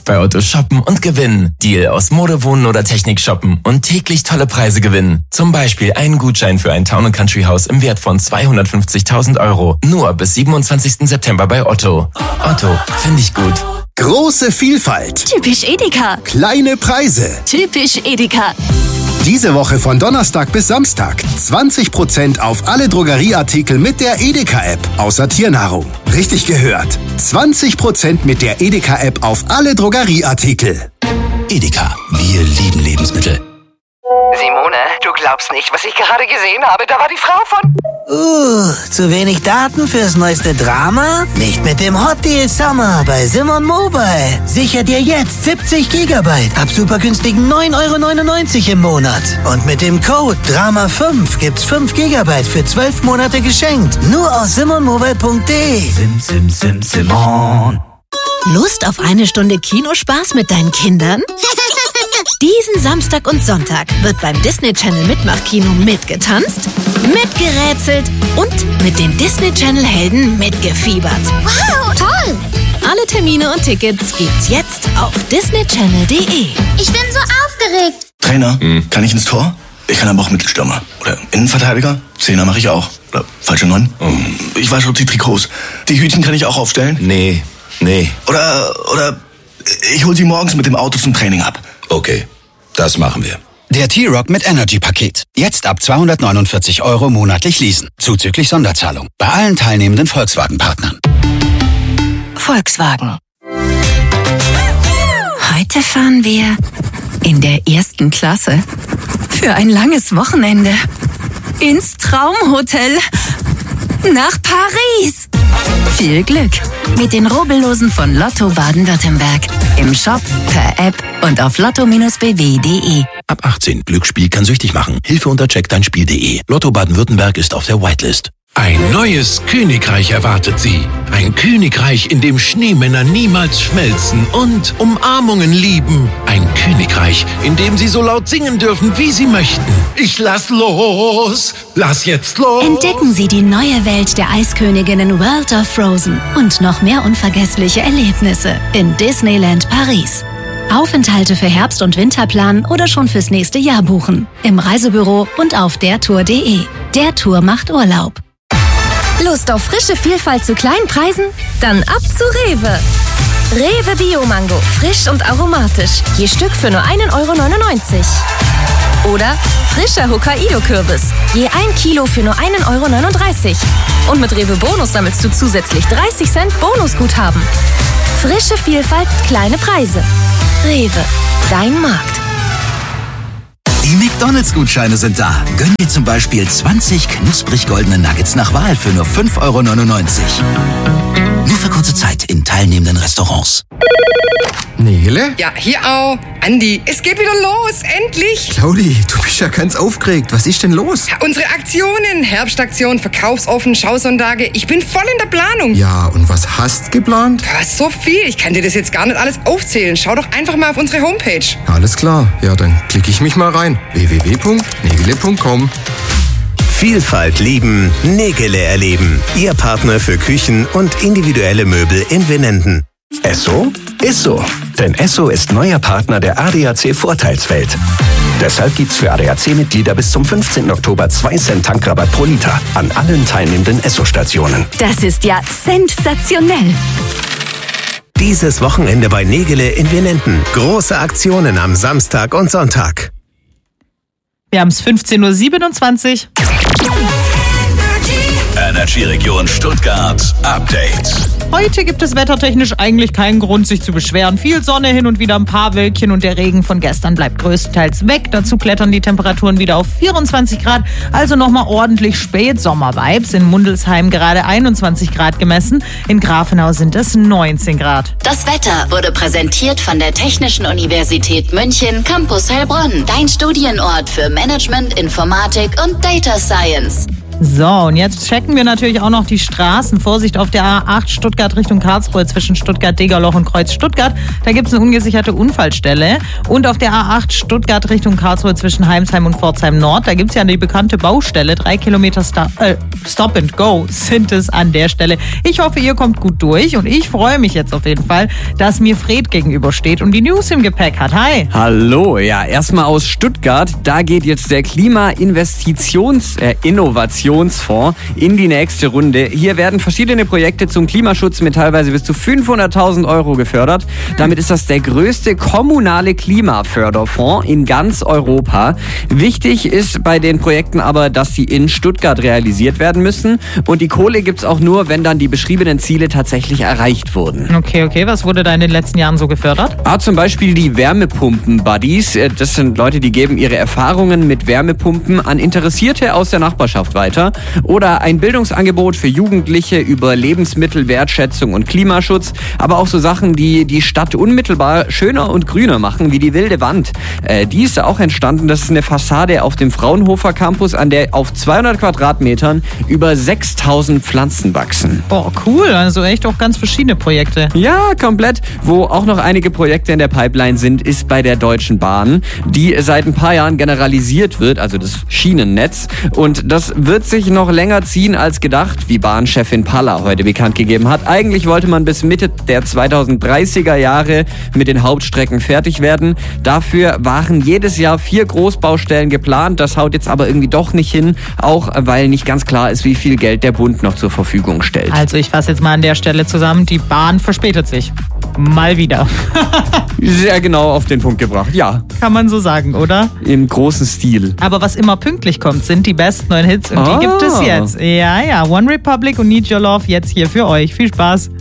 Jetzt bei Otto shoppen und gewinnen. Deal aus Mode, Wohnen oder Technik shoppen und täglich tolle Preise gewinnen. Zum Beispiel einen Gutschein für ein Town & Country Haus im Wert von 250.000 €. Nur bis 27. September bei Otto. Otto, finde ich gut. Große Vielfalt. Typisch Edeka. Kleine Preise. Typisch Edeka. Diese Woche von Donnerstag bis Samstag 20% auf alle Drogerieartikel mit der Edeka-App, außer Tiernahrung. Richtig gehört. 20% mit der Edeka-App auf alle Drogerieartikel. Edeka, wir lieben Lebensmittel. Simone, du glaubst nicht, was ich gerade gesehen habe. Da war die Frau von... Zu wenig Daten fürs neueste Drama? Nicht mit dem Hot Deal Summer bei Simon Mobile. Sicher dir jetzt 70 GB ab super günstigen 9,99 € im Monat. Und mit dem Code DRAMA5 gibt's 5 GB für 12 Monate geschenkt. Nur aus simonmobile.de. Simon. Lust auf eine Stunde Kinospaß mit deinen Kindern? Diesen Samstag und Sonntag wird beim Disney Channel Mitmachkino mitgetanzt, mitgerätselt und mit den Disney Channel Helden mitgefiebert. Wow, toll! Alle Termine und Tickets gibt's jetzt auf disneychannel.de. Ich bin so aufgeregt. Trainer, kann ich ins Tor? Ich kann aber auch Mittelstürmer. Oder Innenverteidiger? Zehner mache ich auch. Oder falsche 9? Ich wasche die Trikots. Die Hütchen kann ich auch aufstellen? Nee. Oder ich hol sie morgens mit dem Auto zum Training ab. Okay, das machen wir. Der T-Rock mit Energy-Paket. Jetzt ab 249 € monatlich leasen. Zuzüglich Sonderzahlung. Bei allen teilnehmenden Volkswagen-Partnern. Volkswagen. Heute fahren wir in der 1. Klasse für ein langes Wochenende ins Traumhotel nach Paris. Viel Glück mit den Rubbellosen von Lotto Baden-Württemberg. Im Shop, per App und auf lotto-bw.de. Ab 18. Glücksspiel kann süchtig machen. Hilfe unter checkdeinspiel.de. Lotto Baden-Württemberg ist auf der Whitelist. Ein neues Königreich erwartet Sie. Ein Königreich, in dem Schneemänner niemals schmelzen und Umarmungen lieben. Ein Königreich, in dem Sie so laut singen dürfen, wie Sie möchten. Ich lass los, lass jetzt los. Entdecken Sie die neue Welt der Eisköniginnen World of Frozen und noch mehr unvergessliche Erlebnisse in Disneyland Paris. Aufenthalte für Herbst- und Winterplan oder schon fürs nächste Jahr buchen. Im Reisebüro und auf dertour.de. Der Tour macht Urlaub. Lust auf frische Vielfalt zu kleinen Preisen? Dann ab zu Rewe. Rewe Bio-Mango, frisch und aromatisch. Je Stück für nur 1,99 €. Oder frischer Hokkaido-Kürbis. Je 1 Kilo für nur 1,39 €. Und mit Rewe Bonus sammelst du zusätzlich 30 Cent Bonusguthaben. Frische Vielfalt, kleine Preise. Rewe, dein Markt. Die McDonalds-Gutscheine sind da. Gönn dir zum Beispiel 20 knusprig goldene Nuggets nach Wahl für nur 5,99 €. Nur für kurze Zeit in teilnehmenden Restaurants. Nele? Ja, hier auch. Andi, es geht wieder los, endlich. Claudi, du bist ja ganz aufgeregt. Was ist denn los? Ja, unsere Aktionen, Herbstaktion, Verkaufsoffen, Schausonntage. Ich bin voll in der Planung. Ja, und was hast geplant? Ja, so viel. Ich kann dir das jetzt gar nicht alles aufzählen. Schau doch einfach mal auf unsere Homepage. Alles klar. Ja, dann klicke ich mich mal rein. www.negele.com. Vielfalt lieben, Nägele erleben. Ihr Partner für Küchen und individuelle Möbel in Winnenden. Esso ist so. Denn Esso ist neuer Partner der ADAC Vorteilswelt. Deshalb gibt's für ADAC-Mitglieder bis zum 15. Oktober 2 Cent Tankrabatt pro Liter an allen teilnehmenden Esso-Stationen. Das ist ja sensationell. Dieses Wochenende bei Nägele in Winnenden. Große Aktionen am Samstag und Sonntag. Wir haben es 15:27 Uhr. Energy-Region Stuttgart Update. Heute gibt es wettertechnisch eigentlich keinen Grund, sich zu beschweren. Viel Sonne, hin und wieder ein paar Wölkchen und der Regen von gestern bleibt größtenteils weg. Dazu klettern die Temperaturen wieder auf 24 Grad, also nochmal ordentlich Spätsommer-Vibes. In Mundelsheim gerade 21 Grad gemessen, in Grafenau sind es 19 Grad. Das Wetter wurde präsentiert von der Technischen Universität München, Campus Heilbronn. Dein Studienort für Management, Informatik und Data Science. So, und jetzt checken wir natürlich auch noch die Straßen. Vorsicht auf der A8 Stuttgart Richtung Karlsruhe zwischen Stuttgart-Degerloch und Kreuz Stuttgart. Da gibt es eine ungesicherte Unfallstelle. Und auf der A8 Stuttgart Richtung Karlsruhe zwischen Heimsheim und Pforzheim Nord. Da gibt es ja die bekannte Baustelle. 3 Kilometer Stop and Go sind es an der Stelle. Ich hoffe, ihr kommt gut durch. Und ich freue mich jetzt auf jeden Fall, dass mir Fred gegenübersteht und die News im Gepäck hat. Hi. Hallo, ja, erstmal aus Stuttgart. Da geht jetzt der Klima-Innovationsfonds in die nächste Runde. Hier werden verschiedene Projekte zum Klimaschutz mit teilweise bis zu 500.000 Euro gefördert. Damit ist das der größte kommunale Klimaförderfonds in ganz Europa. Wichtig ist bei den Projekten aber, dass sie in Stuttgart realisiert werden müssen. Und die Kohle gibt's auch nur, wenn dann die beschriebenen Ziele tatsächlich erreicht wurden. Okay. Was wurde da in den letzten Jahren so gefördert? Zum Beispiel die Wärmepumpen-Buddies. Das sind Leute, die geben ihre Erfahrungen mit Wärmepumpen an Interessierte aus der Nachbarschaft weiter. Oder ein Bildungsangebot für Jugendliche über Lebensmittelwertschätzung und Klimaschutz. Aber auch so Sachen, die die Stadt unmittelbar schöner und grüner machen, wie die Wilde Wand. Die ist auch entstanden. Das ist eine Fassade auf dem Fraunhofer Campus, an der auf 200 Quadratmetern über 6.000 Pflanzen wachsen. Oh, cool. Also echt auch ganz verschiedene Projekte. Ja, komplett. Wo auch noch einige Projekte in der Pipeline sind, ist bei der Deutschen Bahn, die seit ein paar Jahren generalisiert wird, also das Schienennetz. Und das wird sich noch länger ziehen als gedacht, wie Bahnchefin Palla heute bekannt gegeben hat. Eigentlich wollte man bis Mitte der 2030er Jahre mit den Hauptstrecken fertig werden. Dafür waren jedes Jahr 4 Großbaustellen geplant. Das haut jetzt aber irgendwie doch nicht hin, auch weil nicht ganz klar ist, wie viel Geld der Bund noch zur Verfügung stellt. Also ich fasse jetzt mal an der Stelle zusammen, die Bahn verspätet sich. Mal wieder. Sehr genau auf den Punkt gebracht, ja. Kann man so sagen, oder? Im großen Stil. Aber was immer pünktlich kommt, sind die besten neuen Hits und die gibt es jetzt. Ja, One Republic und Need Your Love jetzt hier für euch. Viel Spaß.